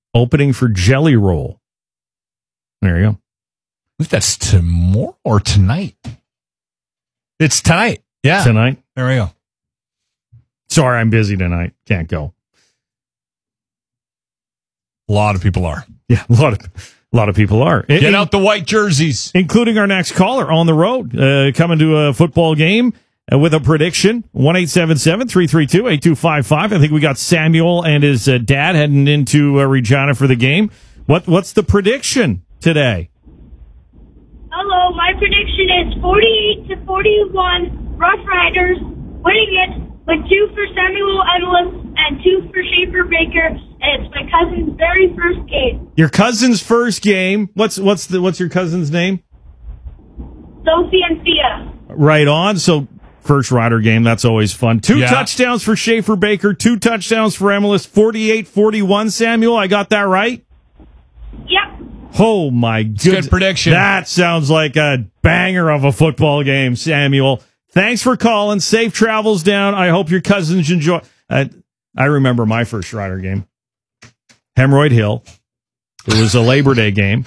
opening for Jelly Roll. There you go. I think that's tomorrow or tonight. It's tonight. Yeah. Tonight. There we go. Sorry, I'm busy tonight. Can't go. A lot of people are. Yeah, a lot of people are. Get out the white jerseys. Including our next caller on the road, coming to a football game with a prediction. 1-877-332-8255. I think we got Samuel and his dad heading into Regina for the game. What's the prediction today? Hello, my prediction is 48-41 Rough Riders winning it with 2 for Samuel Edelus and 2 for Schaefer Baker, and it's my cousin's very first game. Your cousin's first game. What's your cousin's name? Sophie and Thea. Right on. So first Rider game, that's always fun. 2 touchdowns for Schaefer Baker, 2 touchdowns for Edelus. 48-41. Samuel, I got that right? Yep. Oh my goodness. Good prediction. That sounds like a banger of a football game, Samuel. Thanks for calling. Safe travels down. I hope your cousins enjoy. I remember my first Rider game. Hemorrhoid Hill. It was a Labor Day game.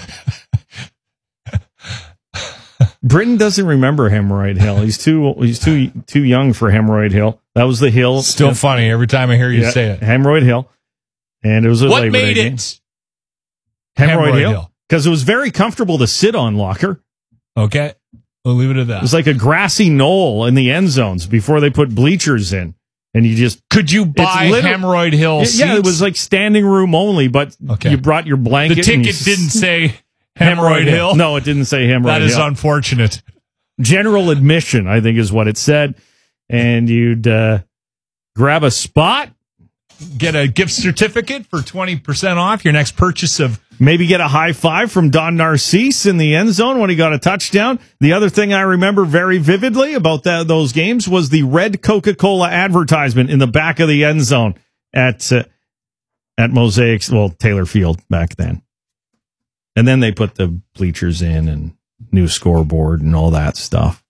Britton doesn't remember Hemorrhoid Hill. He's too young for Hemorrhoid Hill. That was the hill. Still funny every time I hear you say it. Hemorrhoid Hill. And it was a What Labor Day made game. it Hemorrhoid Hill? Because it was very comfortable to sit on, Locker. Okay. We'll leave it at that. It was like a grassy knoll in the end zones before they put bleachers in. And you just... Could you buy Hemorrhoid Hill seats? Yeah, it was like standing room only, but you brought your blanket. The ticket didn't say Hemorrhoid Hill? No, it didn't say Hemorrhoid Hill. That is unfortunate. General admission, I think is what it said. And you'd grab a spot. Get a gift certificate for 20% off your next purchase of... Maybe get a high five from Don Narcisse in the end zone when he got a touchdown. The other thing I remember very vividly about those games was the red Coca-Cola advertisement in the back of the end zone at Mosaic's, Taylor Field back then. And then they put the bleachers in and new scoreboard and all that stuff.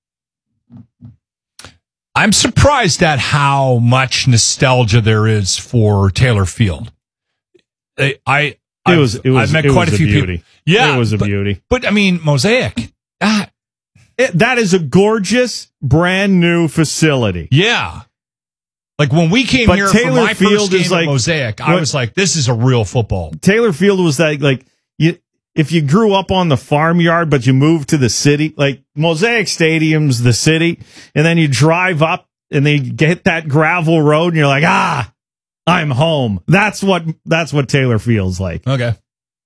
I'm surprised at how much nostalgia there is for Taylor Field. I've met quite a few people. Yeah, it was a beauty. But I mean, Mosaic. That is a gorgeous, brand new facility. Yeah. Like when we came here for my first game at Mosaic, I was like, this is a real football. Taylor Field was like if you grew up on the farmyard, but you moved to the city, like Mosaic Stadium's the city, and then you drive up and they get that gravel road and you're like, I'm home. That's what Taylor feels like. Okay.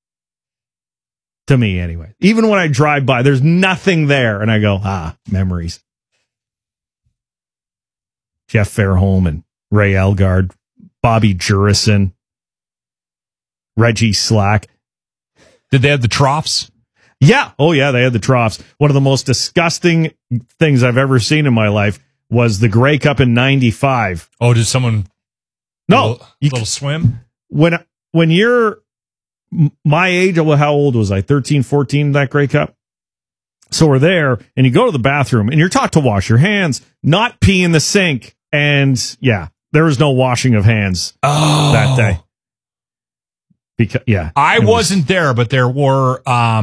To me, anyway. Even when I drive by, there's nothing there, and I go, memories. Jeff Fairholm and Ray Elgard, Bobby Jurison, Reggie Slack. Did they have the troughs? Yeah. Oh, yeah, they had the troughs. One of the most disgusting things I've ever seen in my life was the Grey Cup in 95. Oh, did someone... No. Little swim? When you're my age, how old was I? 13, 14, that Grey Cup? So we're there, and you go to the bathroom, and you're taught to wash your hands, not pee in the sink. And, yeah, there was no washing of hands that day. I wasn't there, but there were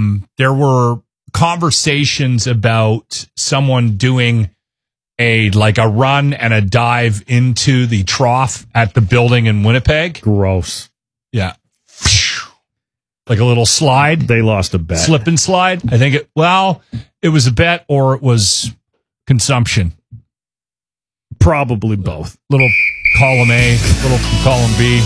conversations about someone doing a run and a dive into the trough at the building in Winnipeg. Gross. Yeah. Like a little slide. They lost a bet. Slip and slide. I think it was a bet or it was consumption. Probably both. Little column A, little column B.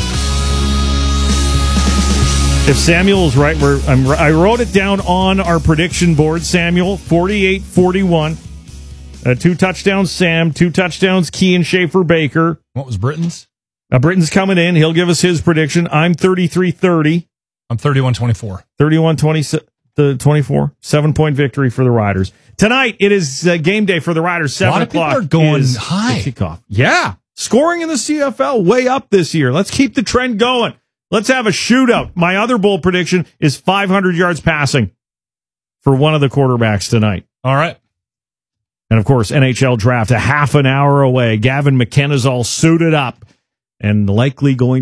If Samuel's right, I wrote it down on our prediction board, Samuel, 48-41. 2 touchdowns, Sam. 2 touchdowns, Kean Schaefer Baker. What was Britton's? Britton's coming in. He'll give us his prediction. I'm 33-30. I'm 31-24. 31-24. 7-point victory for the Riders. Tonight, it is game day for the Riders. 7 o'clock. A lot of people are going high. Kickoff. Yeah. Scoring in the CFL way up this year. Let's keep the trend going. Let's have a shootout. My other bold prediction is 500 yards passing for one of the quarterbacks tonight. All right. And, of course, NHL draft a half an hour away. Gavin McKenna's all suited up and likely going